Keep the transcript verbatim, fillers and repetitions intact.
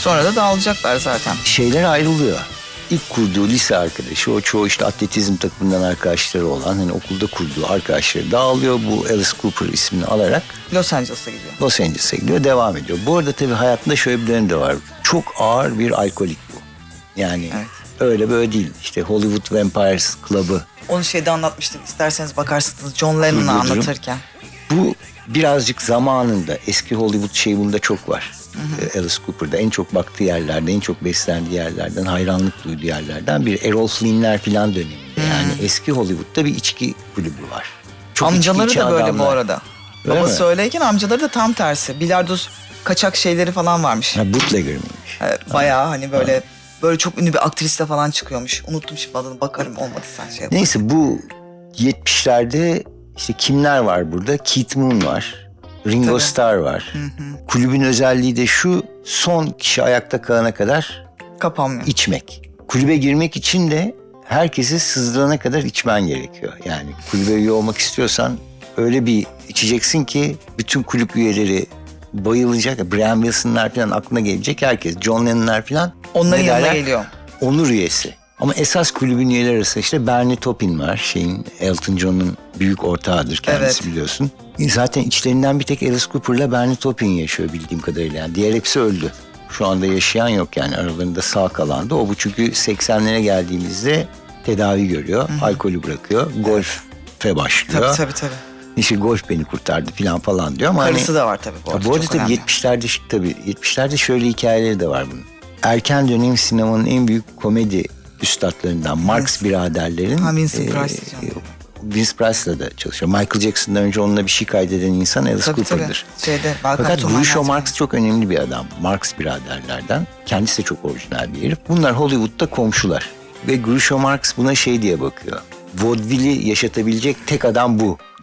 Sonra da dağılacaklar zaten. Şeyler ayrılıyor. İlk kurduğu lise arkadaşı, o çoğu işte atletizm takımından arkadaşları olan, hani okulda kurduğu arkadaşları dağılıyor. Bu Alice Cooper ismini alarak Los Angeles'a gidiyor. Los Angeles'a gidiyor, devam ediyor. Bu arada tabii hayatında şöyle bir dönem de var. Çok ağır bir alkolik bu. Yani evet. öyle böyle değil. İşte Hollywood Vampires Club'ı. Onu şeyde anlatmıştık. İsterseniz bakarsınız John Lennon'ı anlatırken. Bu birazcık zamanında eski Hollywood şey bunda çok var. Hı hı. Alice Cooper'da en çok baktığı yerlerden, en çok beslendiği yerlerden, hayranlık duyduğu yerlerden bir Errol Flynn'ler falan döneminde. Hı. Yani eski Hollywood'da bir içki kulübü var. Çok amcaları da böyle adamlar. Bu arada. Öyle Babası mi? öyleyken amcaları da tam tersi. Bilardo kaçak şeyleri falan varmış. Ha, bootlegger miymiş? Evet, bayağı ha. hani böyle ha. böyle çok ünlü bir aktrisle falan çıkıyormuş. Unuttum şimdi adını, bakarım olmadı sen şey yapalım. Neyse bu yetmişlerde işte kimler var burada? Keith Moon var. Ringo Tabii. Starr var. Hı hı. Kulübün özelliği de şu, son kişi ayakta kalana kadar kapanmıyor. İçmek. Kulübe girmek için de herkesi sızdırana kadar içmen gerekiyor. Yani kulübe üye olmak istiyorsan öyle bir içeceksin ki bütün kulüp üyeleri bayılacak. Brian Wilson'lar falan aklına gelecek, herkes. John Lennon'lar falan. Onların yanına geliyor. Onur üyesi. Ama esas kulübün üyeleri arasında işte Bernie Taupin var. Şeyin, Elton John'un büyük ortağıdır kendisi, evet. Biliyorsun. Zaten içlerinden bir tek Alice Cooper'la Bernie Taupin yaşıyor bildiğim kadarıyla. Yani diğer hepsi öldü. Şu anda yaşayan yok yani, aralarında sağ kalan da o. Bu çünkü seksenlere geldiğimizde tedavi görüyor. Hı-hı. Alkolü bırakıyor. Golfe başlıyor. Tabii tabii tabii. İşte golf beni kurtardı falan falan diyor ama karısı hani, da var tabii bu arada. Bu arada tabii yetmişlerde tabii yetmişlerde şöyle hikayeleri de var bunun. Erken dönem sinemanın en büyük komedi üstadlarından Marx biraderlerin. Ha, Vincent Price diyeceğim. Vince Price'la da çalışıyor. Michael Jackson'dan önce onunla bir şey kaydeden insan Alice tabii, Cooper'dır. Tabii. Şeyde, fakat Groucho Marx çok önemli bir adam. Marx biraderlerden. Kendisi de çok orijinal bir herif. Bunlar Hollywood'da komşular. Ve Groucho Marx buna şey diye bakıyor. Vaudeville'i yaşatabilecek tek adam bu.